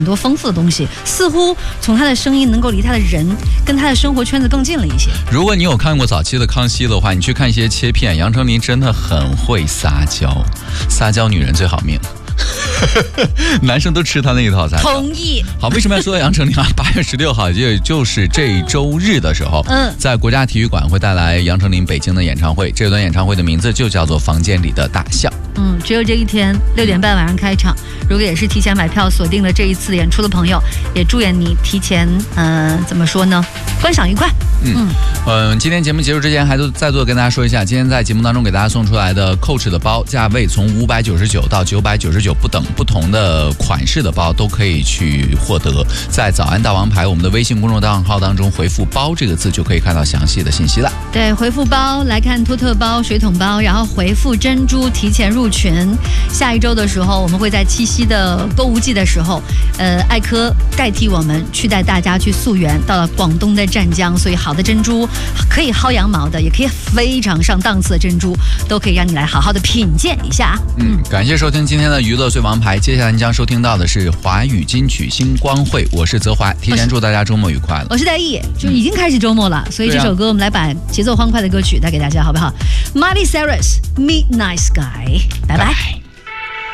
很多丰富的东西，似乎从他的声音能够离他的人跟他的生活圈子更近了一些。 如果你有看过早期的康熙的话，你去看一些切片，杨丞琳真的很会撒娇，撒娇女人最好命。男生都吃他那一套菜。 同意。 好，为什么要说到杨丞琳啊？8月16号，也就是这周日的时候，在国家体育馆会带来杨丞琳北京的演唱会。这段演唱会的名字就叫做《房间里的大象》。 只有这一天，6点半晚上开场。如果也是提前买票锁定了这一次演出的朋友，也祝愿你提前怎么说呢？观赏愉快。 今天节目结束之前，还再度跟大家说一下，今天在节目当中给大家送出来的 Coach 的包，价位从599到999不同的款式的包都可以去获得。在早安大王牌我们的微信公众账号当中回复包这个字，就可以看到详细的信息了。 对，回复包来看托特包、水桶包，然后回复珍珠提前入群。下一周的时候，我们会在七夕的购物季的时候，艾科代替我们去带大家去溯源，到了广东的湛江，所以好的珍珠可以薅羊毛的，也可以非常上档次的珍珠，都可以让你来好好的品鉴一下。 感谢收听今天的娱乐最王牌，接下来你将收听到的是华语金曲星光会，我是泽华，提前祝大家周末愉快了。 我是戴毅，就已经开始周末了，所以这首歌我们来把节奏欢快的歌曲带给大家，好不好？ Miley Cyrus Midnight Sky， 拜拜。